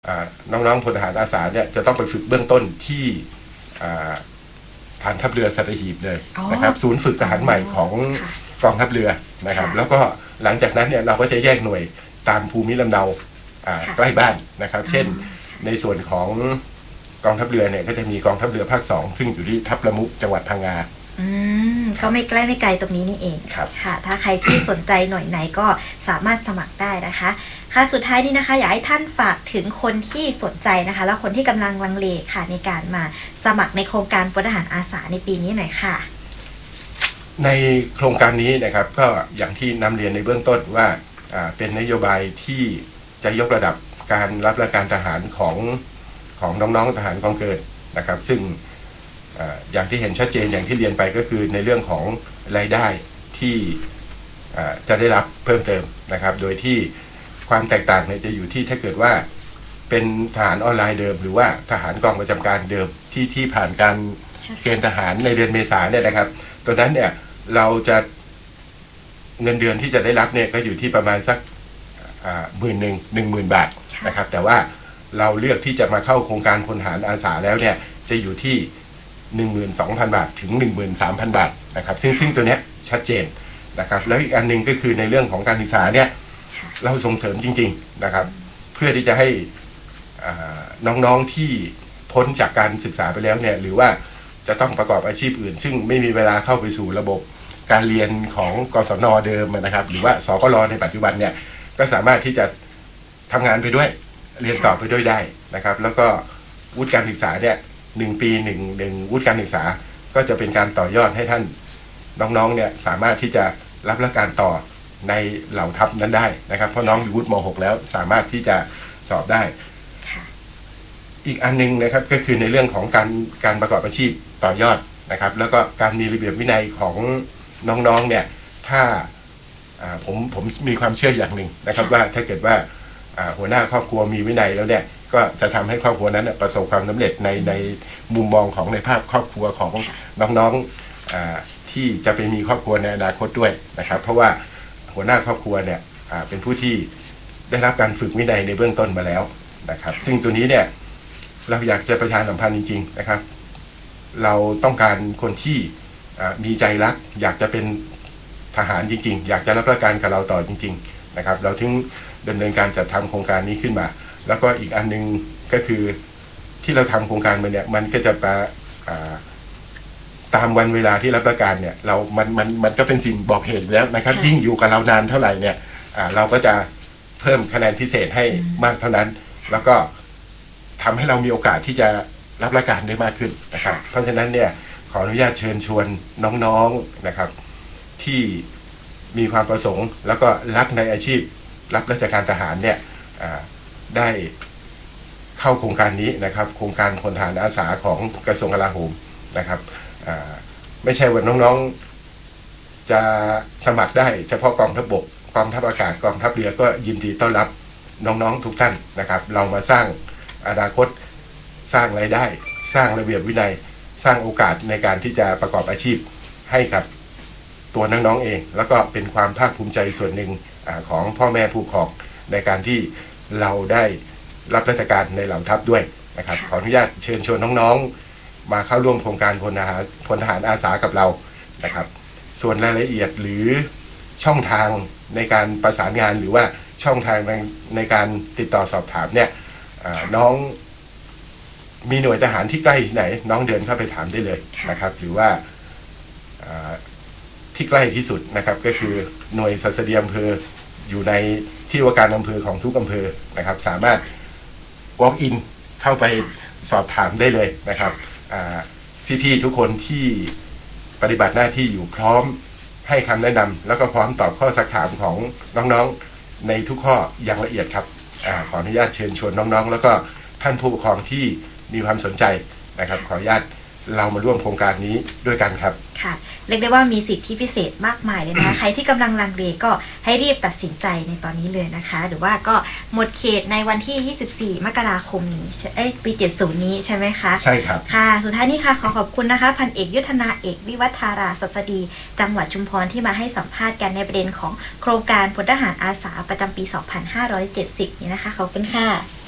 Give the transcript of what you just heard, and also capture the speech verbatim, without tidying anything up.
น้องๆพลทหารอาสาเนี่ยจะต้องไปฝึกเบื้องต้นที่ฐานทัพเรือสัตหีบเลยนะครับศูนย์ฝึกทหารใหม่ของกองทัพเรือนะครับแล้วก็หลังจากนั้นเนี่ยเราก็จะแยกหน่วยตามภูมิลำเนาใกล้บ้านนะครับเช่นในส่วนของกองทัพเรือเนี่ยก็จะมีกองทัพเรือภาคสองซึ่งอยู่ที่ทับละมุจังหวัดพังงาอืมก็ไม่ใกล้ไม่ไกลตรงนี้นี่เองค่ะถ้าใครที่สนใจหน่วยไหนก็สามารถสมัครได้นะคะค่ะสุดท้ายนี้นะคะอยากให้ท่านฝากถึงคนที่สนใจนะคะแล้วคนที่กำลังลังเลค่ะในการมาสมัครในโครงการพลทหารอาสาในปีนี้หน่อยค่ะในโครงการนี้นะครับก็อย่างที่นำเรียนในเบื้องต้นว่าเป็นนโยบายที่จะยกระดับการรับราชการทหารของของน้องๆทหารกองเกินนะครับซึ่งอย่างที่เห็นชัดเจนอย่างที่เรียนไปก็คือในเรื่องของรายได้ที่จะได้รับเพิ่มเติมนะครับโดยที่ความแตกต่างเนี่ยจะอยู่ที่ถ้าเกิดว่าเป็นทหารออนไลน์เดิมหรือว่าทหารกองประจำการเดิมที่ที่ผ่านการเกณฑ์ทหารในเดือนเมษาเนี่ยนะครับตัวนั้นเนี่ยเราจะเงินเดือนที่จะได้รับเนี่ยก็อยู่ที่ประมาณสักหมื่นหนึ่งหนึ่งหมื่นบาทนะครับแต่ว่าเราเลือกที่จะมาเข้าโครงการพลทหารอาสาแล้วเนี่ยจะอยู่ที่ หนึ่งหมื่นสองพัน บาทถึง หนึ่งหมื่นสามพัน บาทนะครับซึ่งซึ่งตัวเนี้ยชัดเจนนะครับแล้วอีกอันนึงก็คือในเรื่องของการศึกษาเนี่ยเราส่งเสริมจริงๆนะครับเพื่อที่จะให้น้องๆที่พ้นจากการศึกษาไปแล้วเนี่ยหรือว่าจะต้องประกอบอาชีพอื่นซึ่งไม่มีเวลาเข้าไปสู่ระบบการเรียนของกศน.เดิมนะครับหรือว่าสกล.ในปัจจุบันเนี่ยก็สามารถที่จะทำงานไปด้วยเรียนต่อไปด้วยได้นะครับแล้วก็วุฒิการศึกษาเนี่ยหนึ่งปีหนึ่งหนึ่งวุฒิการศึกษาก็จะเป็นการต่อยอดให้ท่านน้องๆเนี่ยสามารถที่จะรับราชการต่อในเหล่าทัพนั้นได้นะครับเพราะน้องอยู่วุฒิม หกแล้วสามารถที่จะสอบได้อีกอันนึงนะครับก็คือในเรื่องของการการประกอบอาชีพต่อยอดนะครับแล้วก็การมีระเบียบวินัยของน้องๆเนี่ยถ้าผมผมมีความเชื่ออย่างหนึ่งนะครับว่าถ้าเกิดว่าหัวหน้าครอบครัวมีวินัยแล้วเนี่ยก็จะทำให้ครอบครัวนั้นประสบความสำเร็จในในมุมมองของในภาพครอบครัวของน้องๆที่จะไปมีครอบครัวในอนาคตด้วยนะครับเพราะว่าหัวหน้าครอบครัวเนี่ยเป็นผู้ที่ได้รับการฝึกวินัยในเบื้องต้นมาแล้วนะครับซึ่งตัวนี้เนี่ยเราอยากจะประชาสัมพันธ์จริงๆนะครับเราต้องการคนที่มีใจรักอยากจะเป็นทหารจริงๆอยากจะรับราชการกับเราต่อจริงๆนะครับเราถึงดำเนินการจัดทำโครงการนี้ขึ้นมาแล้วก็อีกอันนึงก็คือที่เราทำโครงการมาเนี่ยมันก็จะไปตามวันเวลาที่รับราชการเนี่ยเรามันมันมันก็เป็นสิ่งบอกเหตุแล้วนะครับยิ่งอยู่กับเรานานเท่าไหร่เนี่ยเราก็จะเพิ่มคะแนนพิเศษให้มากเท่านั้นแล้วก็ทำให้เรามีโอกาสที่จะรับราชการได้มากขึ้นนะครับเพราะฉะนั้นเนี่ยขออนุญาตเชิญชวนน้องๆนะครับที่มีความประสงค์แล้วก็รักในอาชีพรับราชการทหารเนี่ยได้เข้าโครงการนี้นะครับโครงการพลทหารอาสาของกระทรวงกลาโหมนะครับไม่ใช่ว่าน้องๆจะสมัครได้เฉพาะกองทัพบกกองทัพอากาศกองทัพเรือก็ยินดีต้อนรับน้องๆทุกท่านนะครับเรามาสร้างอนาคตสร้างรายได้สร้างระเบียบวินัยสร้างโอกาสในการที่จะประกอบอาชีพให้กับตัวน้องๆเองแล้วก็เป็นความภาคภูมิใจส่วนหนึ่งของพ่อแม่ผู้ปกครองในการที่เราได้รับราชการในเหล่าทัพด้วยนะครับขออนุญาตเชิญชวนน้องๆมาเข้าร่วมโครงการพลทหารพลทหารอาสากับเรานะครับส่วนรายละเอียดหรือช่องทางในการประสานงานหรือว่าช่องทางในการติดต่อสอบถามเนี่ยน้องมีหน่วยทหารที่ใกล้ที่ไหนน้องเดินเข้าไปถามได้เลยนะครับหรือว่าที่ใกล้ที่สุดนะครับก็คือหน่วยศัสดีอำเภออยู่ในที่ว่าการอำเภอของทุกอำเภอนะครับสามารถ walk in เข้าไปสอบถามได้เลยนะครับพี่ๆทุกคนที่ปฏิบัติหน้าที่อยู่พร้อมให้คำแนะนำแล้วก็พร้อมตอบข้อสักถามของน้องๆในทุกข้ออย่างละเอียดครับขออนุญาตเชิญชวนน้องๆแล้วก็ท่านผู้ปกครองที่มีความสนใจนะครับขออนุญาตเรามาร่วมโครงการนี้ด้วยกันครับค่ะเรียกได้ว่ามีสิทธิพิเศษมากมายเลยนะคะใครที่กำลังลังเลก็ให้รีบตัดสินใจในตอนนี้เลยนะคะหรือว่าก็หมดเขตในวันที่ยี่สิบสี่มกราคมนี้เอ้ยปีเจ็ดสิบนี้ใช่ไหมคะใช่ครับค่ะสุดท้ายนี้ค่ะขอขอบคุณนะคะพันเอกยุทธนาเอกวิวัฒราศัสดีจังหวัดชุมพรที่มาให้สัมภาษณ์กันในประเด็นของโครงการพลทหารอาสาประจำปีสองพันห้าร้อยเจ็ดสิบนี้นะคะขอบคุณค่ะ